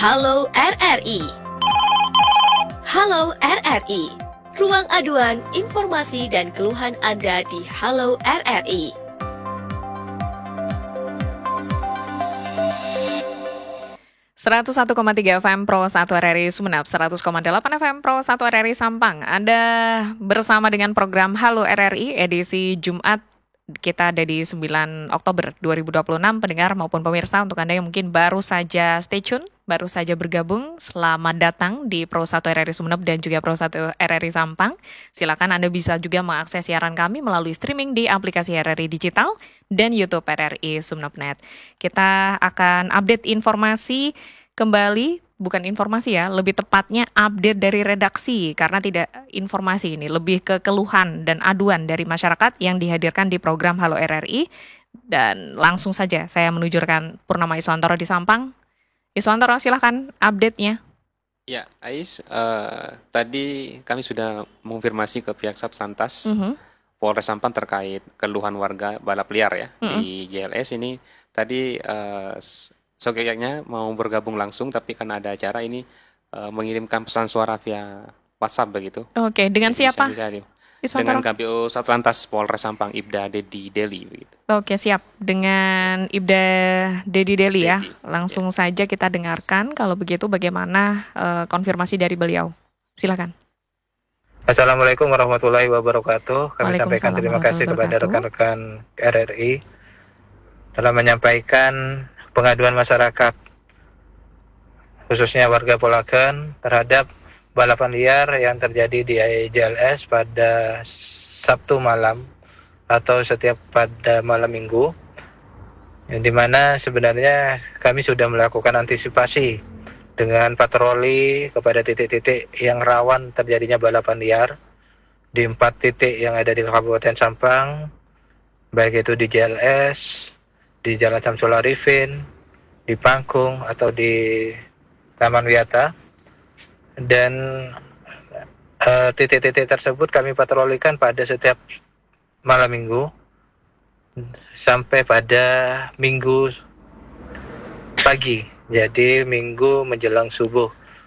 Halo RRI. Halo RRI. Ruang aduan, informasi dan keluhan Anda di Halo RRI. Seratus 101,3 FM Pro 1 RRI Sumeneb, 100,8 FM Pro 1 RRI Sampang. Anda bersama dengan program Halo RRI edisi Jumat. Kita ada di 9 Oktober 2026, pendengar maupun pemirsa. Untuk Anda yang mungkin baru saja stay tune, baru saja bergabung, selamat datang di Pro 1 RRI Sumeneb dan juga Pro 1 RRI Sampang. Silakan Anda bisa juga mengakses siaran kami melalui streaming di aplikasi RRI Digital dan YouTube RRI Sumeneb.net. Kita akan update informasi kembali, bukan informasi ya, lebih tepatnya update dari redaksi, karena tidak informasi ini, lebih ke keluhan dan aduan dari masyarakat yang dihadirkan di program Halo RRI. Dan langsung saja saya menunjukkan Purnama Iswantoro di Sampang. Iswantoro, silahkan update-nya. Ya, Ais, tadi kami sudah mengonfirmasi ke pihak Satlantas Polres Sampang terkait keluhan warga balap liar ya di JLS ini. Tadi soketnya mau bergabung langsung, tapi karena ada acara ini mengirimkan pesan suara via WhatsApp begitu. Oke, dengan Jadi siapa? dengan KPU Satlantas Polres Sampang, Ibda Dedi Deli begitu. Oke, siap. Dengan Ibda Dedi Deli ya. Dedi, Langsung saja kita dengarkan. Kalau begitu bagaimana konfirmasi dari beliau. Silakan. Assalamualaikum warahmatullahi wabarakatuh. Kami sampaikan terima kasih kepada wabarakatuh. rekan-rekan RRI telah menyampaikan pengaduan masyarakat, khususnya warga Polagan, terhadap balapan liar yang terjadi di JLS pada Sabtu malam atau setiap pada malam minggu, yang dimana sebenarnya kami sudah melakukan antisipasi dengan patroli kepada titik-titik yang rawan terjadinya balapan liar di 4 titik yang ada di Kabupaten Sampang, baik itu di JLS, di Jalan Samsul Arifin, di Pangkung atau di Taman Wiyata. Dan titik-titik tersebut kami patrolikan pada setiap malam minggu sampai pada minggu pagi, jadi minggu menjelang subuh.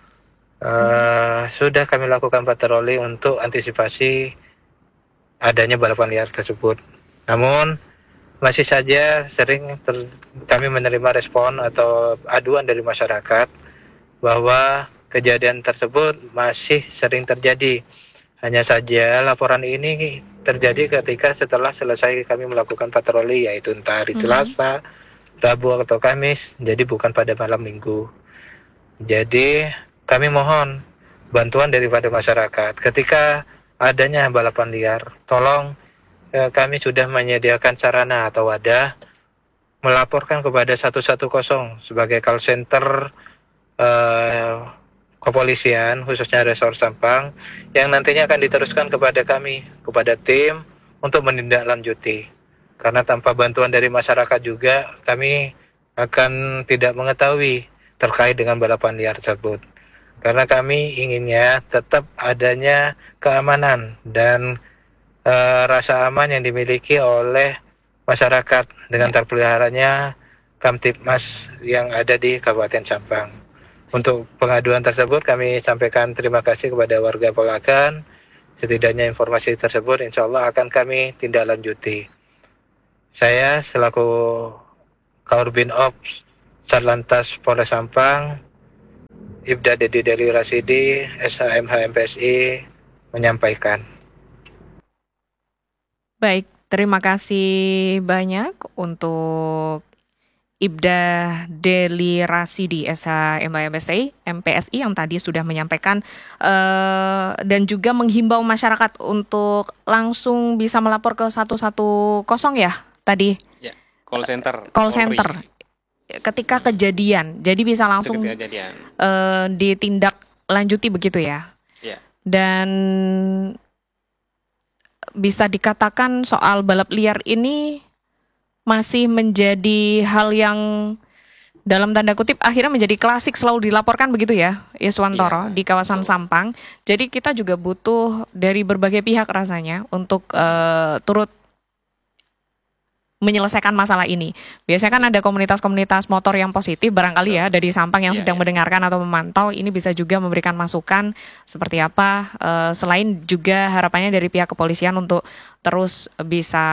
Sudah kami lakukan patroli untuk antisipasi adanya balapan liar tersebut. Namun masih saja sering kami menerima respon atau aduan dari masyarakat bahwa kejadian tersebut masih sering terjadi. Hanya saja laporan ini terjadi ketika setelah selesai kami melakukan patroli, yaitu entah hari Selasa, Rabu atau Kamis, jadi bukan pada malam minggu. Jadi kami mohon bantuan daripada masyarakat ketika adanya balapan liar. Tolong, kami sudah menyediakan sarana atau wadah melaporkan kepada 110 sebagai call center kepolisian, khususnya Resor Sampang, yang nantinya akan diteruskan kepada kami, kepada tim untuk menindaklanjuti. Karena tanpa bantuan dari masyarakat juga kami akan tidak mengetahui terkait dengan balapan liar tersebut. Karena kami inginnya tetap adanya keamanan dan rasa aman yang dimiliki oleh masyarakat dengan terpeliharanya Kamtibmas yang ada di Kabupaten Sampang. Untuk pengaduan tersebut kami sampaikan terima kasih kepada warga Polagan. Setidaknya informasi tersebut insya Allah akan kami tindak lanjuti. Saya selaku Kaurbin Ops Satlantas Polres Sampang, Ibda Dedi Deli Rasidi, SHMH MPSI, menyampaikan. Baik, terima kasih banyak untuk Ibda Deli Rasidi, MPSI yang tadi sudah menyampaikan dan juga menghimbau masyarakat untuk langsung bisa melapor ke 110 ya tadi. Ya, call center. Ketika kejadian, jadi bisa langsung ditindak lanjuti begitu ya. Ya. Dan bisa dikatakan soal balap liar ini masih menjadi hal yang dalam tanda kutip akhirnya menjadi klasik, selalu dilaporkan begitu ya, Iswantoro, di kawasan Sampang. Jadi kita juga butuh dari berbagai pihak rasanya untuk turut menyelesaikan masalah ini. Biasanya kan ada komunitas-komunitas motor yang positif barangkali ya dari Sampang yang sedang mendengarkan atau memantau, ini bisa juga memberikan masukan seperti apa, selain juga harapannya dari pihak kepolisian untuk terus bisa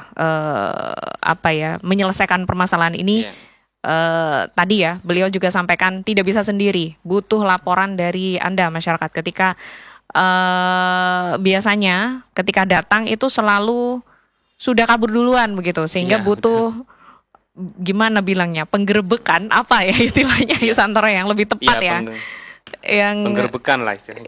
menyelesaikan permasalahan ini. Tadi ya beliau juga sampaikan tidak bisa sendiri, butuh laporan dari Anda masyarakat ketika biasanya ketika datang itu selalu sudah kabur duluan begitu, sehingga butuh gimana bilangnya, penggerbekan apa ya istilahnya Yusantoro yang lebih tepat yang penggerbekan lah istilahnya.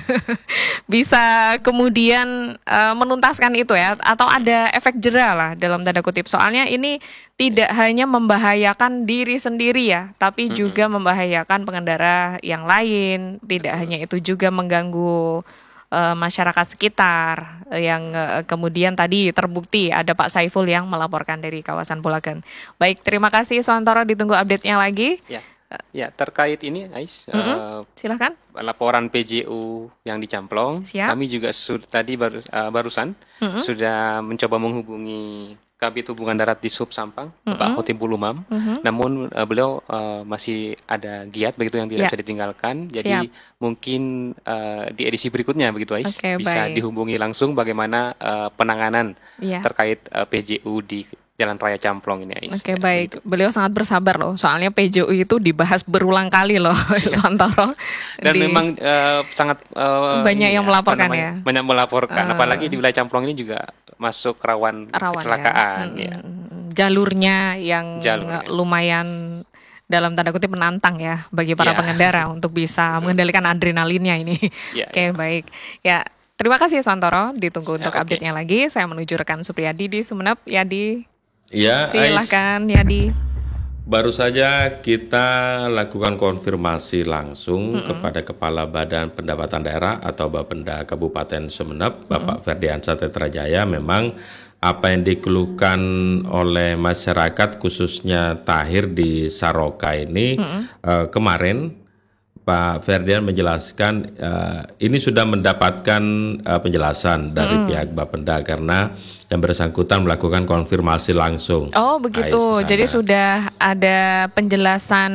Bisa kemudian menuntaskan itu ya, atau ada efek jera lah dalam tanda kutip. Soalnya ini tidak hanya membahayakan diri sendiri ya, tapi juga membahayakan pengendara yang lain. Tidak hanya itu, juga mengganggu masyarakat sekitar yang kemudian tadi terbukti ada Pak Saiful yang melaporkan dari kawasan Bulagan. Baik, terima kasih Suwantoro, ditunggu update-nya lagi. Ya, terkait ini Ais, silahkan. Laporan PJU yang dicamplong, kami juga barusan sudah mencoba menghubungi Kabit Hubungan Darat di Sub Sampang, Pak Khotim Bulumam. Namun beliau masih ada giat begitu yang tidak bisa ditinggalkan. Jadi mungkin di edisi berikutnya begitu Ais, bisa dihubungi langsung bagaimana penanganan terkait PJU di Jalan Raya Camplong ini Ais. Baik. Beliau sangat bersabar loh, soalnya PJU itu dibahas berulang kali loh Suwantoro. Dan memang sangat banyak yang melaporkan ya. Banyak melaporkan, apalagi di wilayah Camplong ini juga masuk rawan kecelakaan ya. Jalurnya yang lumayan dalam tanda kutip menantang ya bagi para pengendara untuk bisa mengendalikan adrenalinnya ini. Baik. Ya, terima kasih Suwantoro, ditunggu untuk update-nya lagi. Saya menuju rekan Supriyadi di Sumeneb. Yadi. Ya, silakan Yadi. Baru saja kita lakukan konfirmasi langsung kepada Kepala Badan Pendapatan Daerah atau Bapenda Kabupaten Sumeneb, Bapak Ferdiansyah Tetrajaya. Memang apa yang dikeluhkan oleh masyarakat khususnya Tahir di Saroka ini kemarin Pak Ferdian menjelaskan ini sudah mendapatkan penjelasan dari pihak Bapenda karena yang bersangkutan melakukan konfirmasi langsung. Oh begitu, jadi sudah ada penjelasan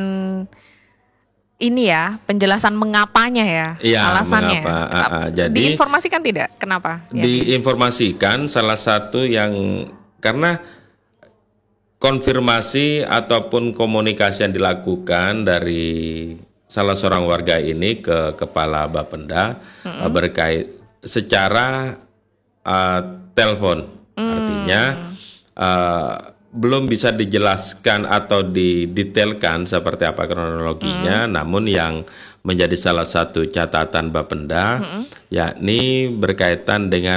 ini ya, penjelasan mengapanya ya, alasannya. Jadi diinformasikan tidak? Kenapa? Diinformasikan salah satu yang karena konfirmasi ataupun komunikasi yang dilakukan dari salah seorang warga ini ke Kepala Bapenda berkait secara telepon, artinya belum bisa dijelaskan atau didetailkan seperti apa kronologinya, namun yang menjadi salah satu catatan Bapenda yakni berkaitan dengan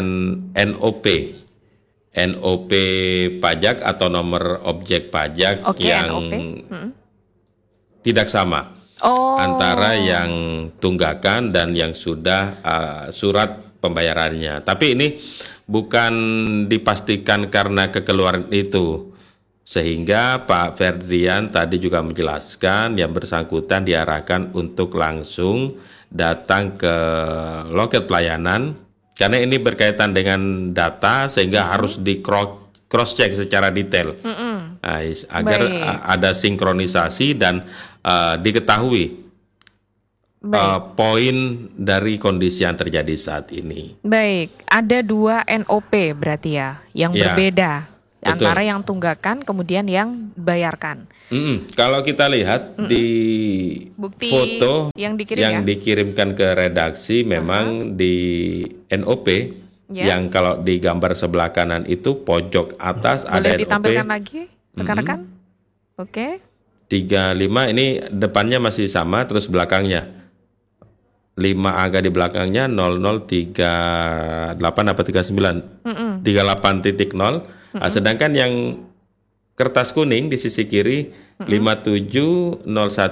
NOP pajak atau nomor objek pajak yang tidak sama. Antara yang tunggakan dan yang sudah surat pembayarannya. Tapi ini bukan dipastikan karena kekeluaran itu. Sehingga Pak Ferdian tadi juga menjelaskan yang bersangkutan diarahkan untuk langsung datang ke loket pelayanan. Karena ini berkaitan dengan data sehingga harus di cross check secara detail. Agar ada sinkronisasi dan diketahui poin dari kondisi yang terjadi saat ini. Baik, ada 2 NOP berarti ya, yang berbeda. Betul. Antara yang tunggakan kemudian yang bayarkan. Kalau kita lihat di bukti foto yang dikirimkan ke redaksi, memang di NOP yang kalau di gambar sebelah kanan itu pojok atas ada NOP. Boleh ditampilkan lagi rekan-rekan? Oke. 35 ini depannya masih sama, terus belakangnya 5 angka di belakangnya 0038 apa 39 38.0. Sedangkan yang kertas kuning di sisi kiri 5701.7.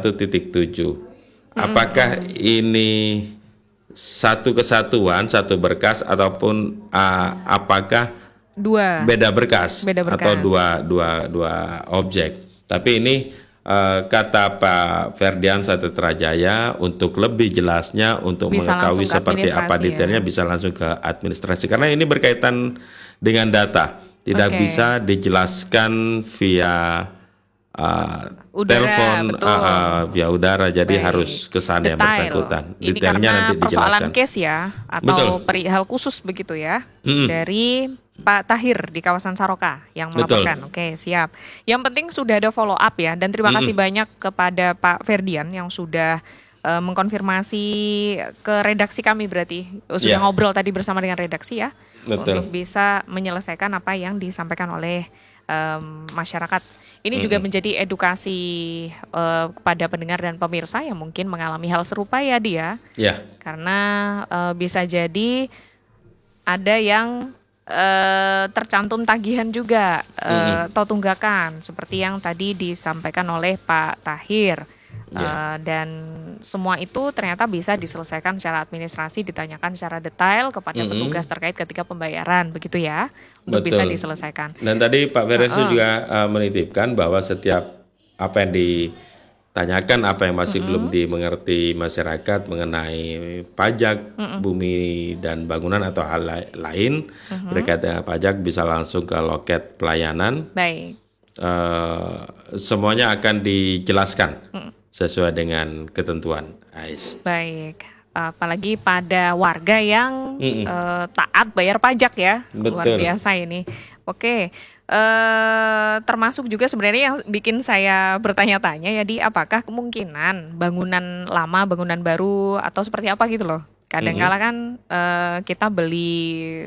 Apakah ini satu kesatuan, satu berkas ataupun apakah beda berkas atau dua objek? Tapi ini kata Pak Ferdiansyah Tetrajaya untuk lebih jelasnya, untuk bisa mengetahui seperti apa detailnya bisa langsung ke administrasi karena ini berkaitan dengan data. tidak Oke. bisa dijelaskan via Udara, telepon, betul. via udara, jadi Baik. harus ke sana yang Detail. bersangkutan. Ini Detailnya karena nanti persoalan dijelaskan. case ya, atau Betul. perihal khusus begitu ya, Mm-mm. dari Pak Tahir di kawasan Saroka yang Betul. melaporkan. Oke, siap. Yang penting sudah ada follow up ya, dan terima kasih banyak kepada Pak Ferdian yang sudah mengkonfirmasi ke redaksi kami berarti. Sudah Ya. ngobrol tadi bersama dengan redaksi ya. Betul. Untuk bisa menyelesaikan apa yang disampaikan oleh masyarakat. Ini juga menjadi edukasi kepada pendengar dan pemirsa yang mungkin mengalami hal serupa ya dia. Ya, Karena bisa jadi ada yang tercantum tagihan juga atau tunggakan seperti yang tadi disampaikan oleh Pak Tahir. Dan semua itu ternyata bisa diselesaikan secara administrasi, ditanyakan secara detail kepada petugas terkait ketika pembayaran, begitu ya, untuk bisa Betul. diselesaikan. Dan tadi Pak Ferensu juga menitipkan bahwa setiap apa yang ditanyakan, apa yang masih belum dimengerti masyarakat mengenai pajak bumi dan bangunan atau hal lain berkaitan dengan pajak, bisa langsung ke loket pelayanan. Baik. Semuanya akan dijelaskan sesuai dengan ketentuan AIS. Baik, apalagi pada warga yang taat bayar pajak ya, luar Betul. biasa ini. Oke, termasuk juga sebenarnya yang bikin saya bertanya-tanya ya, di apakah kemungkinan bangunan lama, bangunan baru atau seperti apa gitu loh. Kadang-kala kan kita beli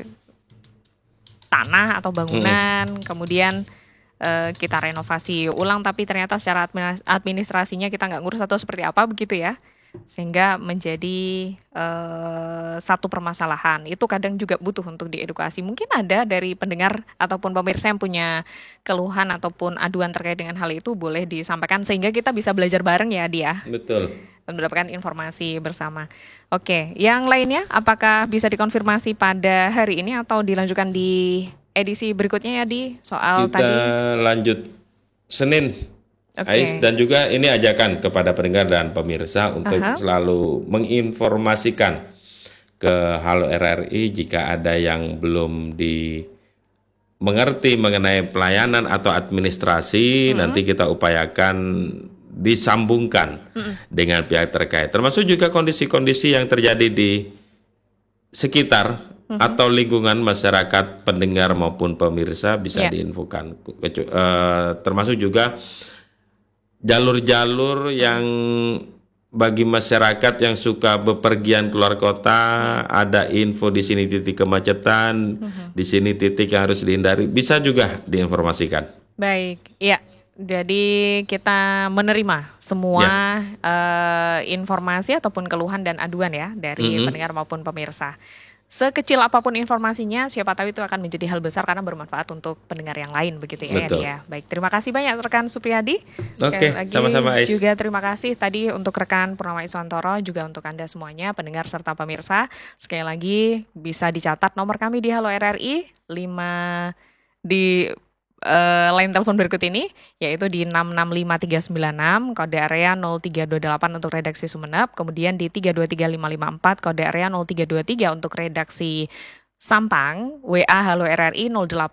tanah atau bangunan, kemudian kita renovasi ulang, tapi ternyata secara administrasinya kita nggak ngurus atau seperti apa begitu ya, sehingga menjadi satu permasalahan. Itu kadang juga butuh untuk diedukasi. Mungkin ada dari pendengar ataupun pemirsa yang punya keluhan ataupun aduan terkait dengan hal itu, boleh disampaikan sehingga kita bisa belajar bareng ya dia, Betul. dan mendapatkan informasi bersama. Oke, yang lainnya apakah bisa dikonfirmasi pada hari ini atau dilanjutkan di edisi berikutnya ya, di soal Kita tadi? lanjut Senin, Oke. AIS, dan juga ini ajakan kepada pendengar dan pemirsa untuk selalu menginformasikan ke Halo RRI jika ada yang belum mengerti mengenai pelayanan atau administrasi. Nanti kita upayakan disambungkan dengan pihak terkait, termasuk juga kondisi-kondisi yang terjadi di sekitar atau lingkungan masyarakat, pendengar maupun pemirsa bisa diinfokan. Termasuk juga jalur-jalur yang bagi masyarakat yang suka bepergian keluar kota, ada info di sini titik kemacetan, di sini titik yang harus dihindari, bisa juga diinformasikan. Baik, ya. Jadi kita menerima semua informasi ataupun keluhan dan aduan ya dari pendengar maupun pemirsa. Sekecil apapun informasinya, siapa tahu itu akan menjadi hal besar karena bermanfaat untuk pendengar yang lain begitu ya. Betul. Ya. Baik, terima kasih banyak rekan Supriyadi. Oke, Sekali lagi sama-sama, Ais. juga terima kasih tadi untuk rekan Purnama Iswantoro, juga untuk Anda semuanya pendengar serta pemirsa. Sekali lagi bisa dicatat nomor kami di Halo RRI 5 di line telepon berikut ini, yaitu di 665396 kode area 0328 untuk redaksi Sumeneb, kemudian di 323554 kode area 0323 untuk redaksi Sampang, WA Halo RRI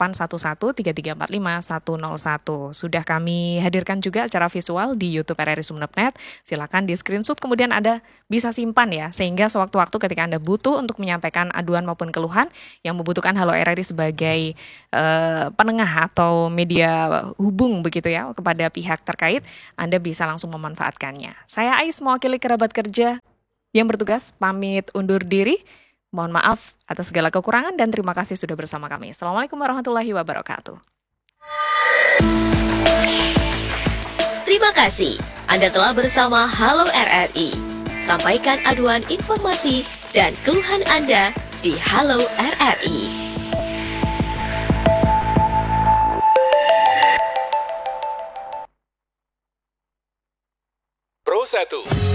08113345 101. Sudah kami hadirkan juga acara visual di YouTube RRI Sumeneb.net. Silakan di screenshot, kemudian Anda bisa simpan ya, sehingga sewaktu-waktu ketika Anda butuh untuk menyampaikan aduan maupun keluhan yang membutuhkan Halo RRI sebagai penengah atau media hubung begitu ya kepada pihak terkait, Anda bisa langsung memanfaatkannya. Saya Ais, mewakili kerabat kerja yang bertugas, pamit undur diri. Mohon maaf atas segala kekurangan dan terima kasih sudah bersama kami. Assalamualaikum warahmatullahi wabarakatuh. Terima kasih Anda telah bersama Halo RRI. Sampaikan aduan, informasi, dan keluhan Anda di Halo RRI. Pro 1